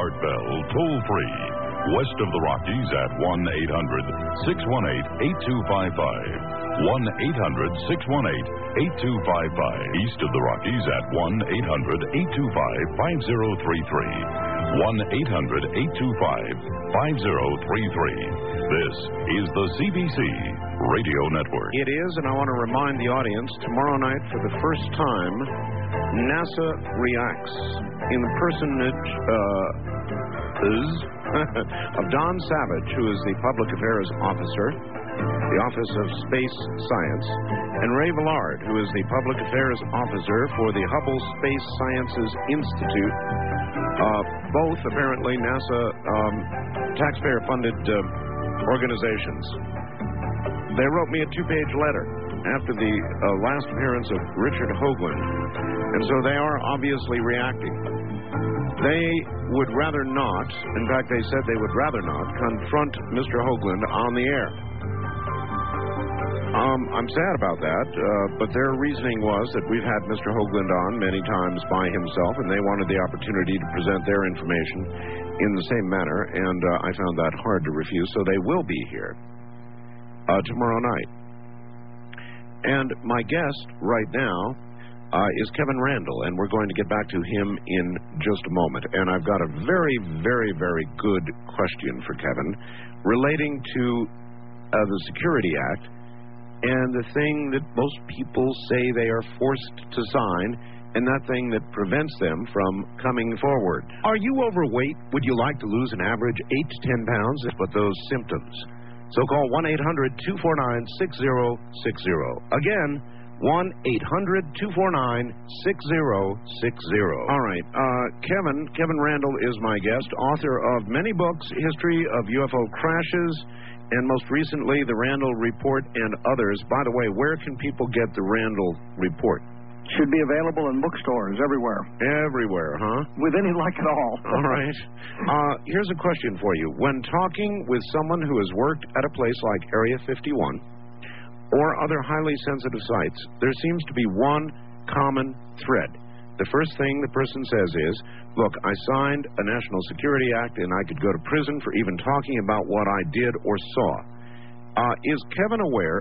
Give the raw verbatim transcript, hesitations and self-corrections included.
Art Bell toll-free. West of the Rockies at one eight hundred six one eight eight two five five. one eight hundred six one eight eight two five five. East of the Rockies at one eight hundred eight two five five zero three three. one eight hundred eight two five five zero three three. This is the C B C Radio Network. It is, and I want to remind the audience, tomorrow night for the first time, NASA reacts in the personage uh, is of Don Savage, who is the Public Affairs Officer, the Office of Space Science, and Ray Villard, who is the Public Affairs Officer for the Hubble Space Sciences Institute. Uh, both, apparently, NASA um, taxpayer-funded uh, organizations. They wrote me a two-page letter after the uh, last appearance of Richard Hoagland, and so they are obviously reacting. They would rather not, in fact, they said they would rather not confront Mister Hoagland on the air. Um, I'm sad about that, uh, but their reasoning was that we've had Mister Hoagland on many times by himself, and they wanted the opportunity to present their information in the same manner, and uh, I found that hard to refuse, so they will be here uh, tomorrow night. And my guest right now uh, is Kevin Randle, and we're going to get back to him in just a moment. And I've got a very, very, very good question for Kevin relating to uh, the Security Act and the thing that most people say they are forced to sign, and that thing that prevents them from coming forward. Are you overweight? Would you like to lose an average eight to ten pounds? But those symptoms. So call one eight hundred two four nine six zero six zero. Again, one eight hundred two four nine six zero six zero. All right. Uh, Kevin, Kevin Randle is my guest, author of many books, history of U F O crashes, and most recently, the Randle Report and others. By the way, where can people get the Randle Report? Should be available in bookstores everywhere. Everywhere, huh? With any luck at all. All right. Uh, here's a question for you. When talking with someone who has worked at a place like Area fifty-one or other highly sensitive sites, there seems to be one common thread. The first thing the person says is, look, I signed a National Security Act and I could go to prison for even talking about what I did or saw. Uh, is Kevin aware